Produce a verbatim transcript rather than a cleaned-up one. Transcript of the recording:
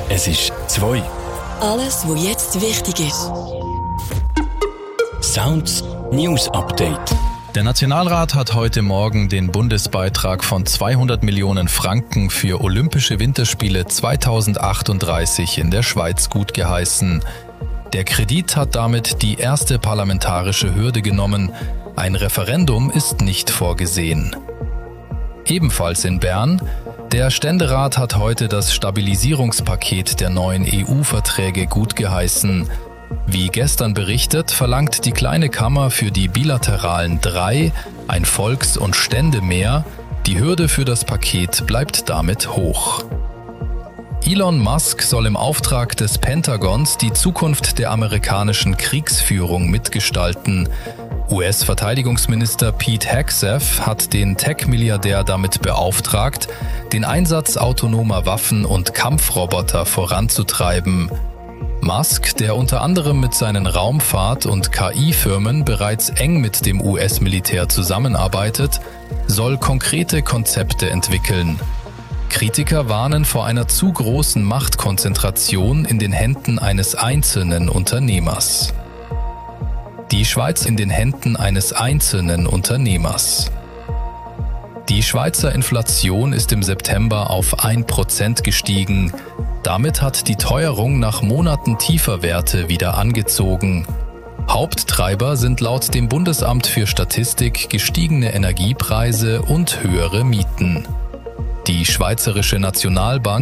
Es ist zwei. Alles, was jetzt wichtig ist. Sounds News Update. Der Nationalrat hat heute Morgen den Bundesbeitrag von zweihundert Millionen Franken für Olympische Winterspiele zweitausendachtunddreißig in der Schweiz gutgeheißen. Der Kredit hat damit die erste parlamentarische Hürde genommen. Ein Referendum ist nicht vorgesehen. Ebenfalls in Bern: Der Ständerat hat heute das Stabilisierungspaket der neuen E U-Verträge gutgeheißen. Wie gestern berichtet, verlangt die kleine Kammer für die bilateralen drei ein Volks- und Ständemehr. Die Hürde für das Paket bleibt damit hoch. Elon Musk soll im Auftrag des Pentagons die Zukunft der amerikanischen Kriegsführung mitgestalten. U S-Verteidigungsminister Pete Hegseth hat den Tech-Milliardär damit beauftragt, den Einsatz autonomer Waffen und Kampfroboter voranzutreiben. Musk, der unter anderem mit seinen Raumfahrt- und K I-Firmen bereits eng mit dem U S-Militär zusammenarbeitet, soll konkrete Konzepte entwickeln. Kritiker warnen vor einer zu großen Machtkonzentration in den Händen eines einzelnen Unternehmers. Die Schweiz in den Händen eines einzelnen Unternehmers. Die Schweizer Inflation ist im September auf ein Prozent gestiegen. Damit hat die Teuerung nach Monaten tiefer Werte wieder angezogen. Haupttreiber sind laut dem Bundesamt für Statistik gestiegene Energiepreise und höhere Mieten. Die Schweizerische Nationalbank